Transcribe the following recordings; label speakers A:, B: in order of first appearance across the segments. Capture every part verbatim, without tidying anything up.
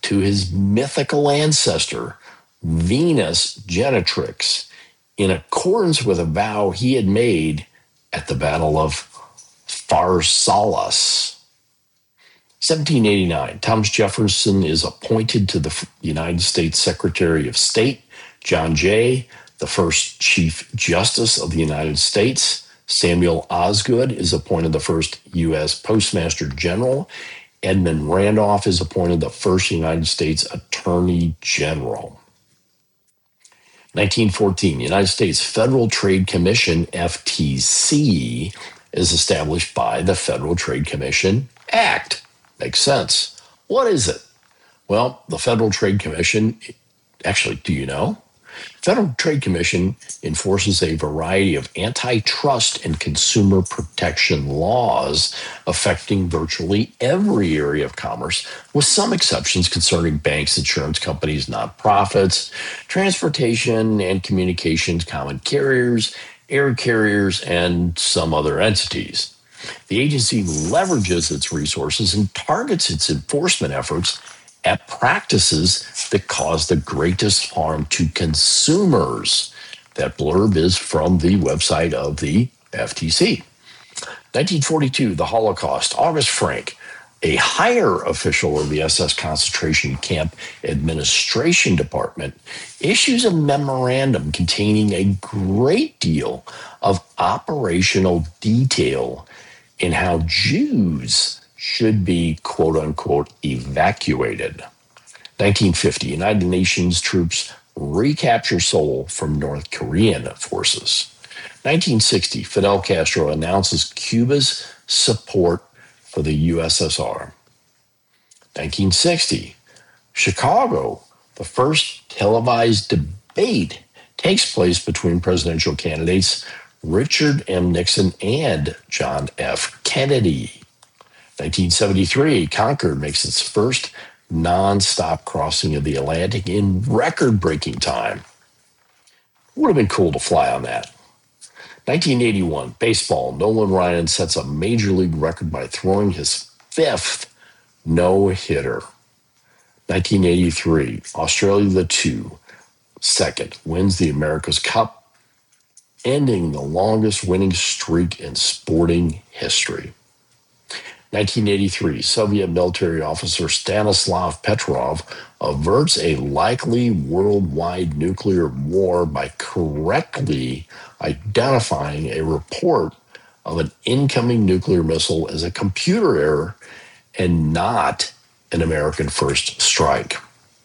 A: to his mythical ancestor, Venus Genetrix, in accordance with a vow he had made at the Battle of Pharsalus. seventeen eighty-nine, Thomas Jefferson is appointed to the United States Secretary of State. John Jay, the first Chief Justice of the United States. Samuel Osgood is appointed the first U S Postmaster General. Edmund Randolph is appointed the first United States Attorney General. nineteen fourteen, United States Federal Trade Commission, F T C, is established by the Federal Trade Commission Act. Makes sense. What is it? Well, the Federal Trade Commission, actually, do you know? Federal Trade Commission enforces a variety of antitrust and consumer protection laws affecting virtually every area of commerce, with some exceptions concerning banks, insurance companies, nonprofits, transportation and communications, common carriers, air carriers, and some other entities. The agency leverages its resources and targets its enforcement efforts at practices that cause the greatest harm to consumers. That blurb is from the website of the F T C. nineteen forty-two, the Holocaust. August Frank, a higher official of the S S Concentration Camp Administration Department, issues a memorandum containing a great deal of operational detail in how Jews should be, quote unquote, evacuated. nineteen fifty, United Nations troops recapture Seoul from North Korean forces. nineteen sixty, Fidel Castro announces Cuba's support for the U S S R. nineteen sixty, Chicago, the first televised debate takes place between presidential candidates Richard M. Nixon and John F. Kennedy. nineteen seventy-three, Concorde makes its first non-stop crossing of the Atlantic in record-breaking time. Would have been cool to fly on that. nineteen eighty-one, baseball. Nolan Ryan sets a major league record by throwing his fifth no-hitter. nineteen eighty-three, Australia the two, second, wins the America's Cup, ending the longest winning streak in sporting history. nineteen eighty-three, Soviet military officer Stanislav Petrov averts a likely worldwide nuclear war by correctly identifying a report of an incoming nuclear missile as a computer error and not an American first strike.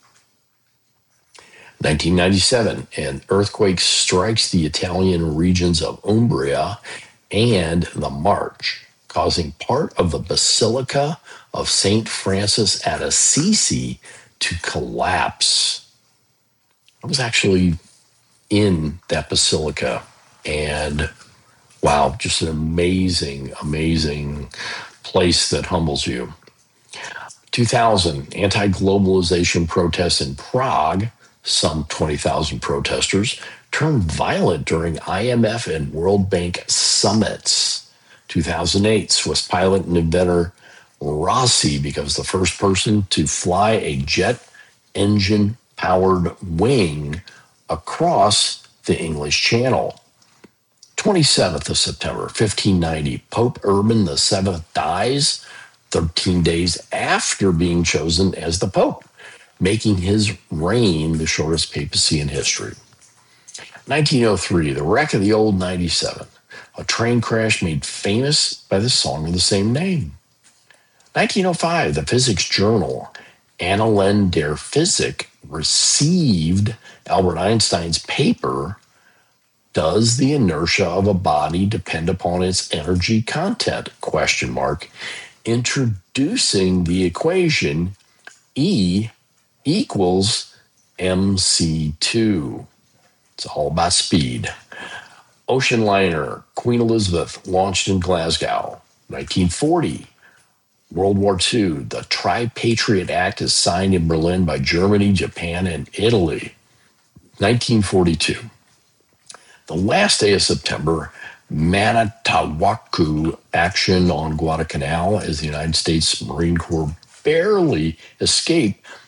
A: nineteen ninety-seven, an earthquake strikes the Italian regions of Umbria and the March, causing part of the Basilica of Saint Francis at Assisi to collapse. I was actually in that basilica, and wow, just an amazing, amazing place that humbles you. two thousand, anti-globalization protests in Prague, some twenty thousand protesters, turned violent during I M F and World Bank summits. two thousand eight, Swiss pilot and inventor Rossi becomes the first person to fly a jet engine-powered wing across the English Channel. twenty-seventh of September, fifteen ninety, Pope Urban the seventh dies thirteen days after being chosen as the Pope, making his reign the shortest papacy in history. nineteen oh three, the wreck of the old ninety-seven, a train crash made famous by the song of the same name. nineteen oh five, the physics journal Annalen der Physik received Albert Einstein's paper, Does the inertia of a body depend upon its energy content? Question mark. Introducing the equation E equals M C two. It's all about speed. Ocean liner Queen Elizabeth launched in Glasgow. nineteen forty. World War Two. The Tri-Patriot Act is signed in Berlin by Germany, Japan, and Italy. nineteen forty-two. The last day of September, Manitowoc action on Guadalcanal as the United States Marine Corps barely escaped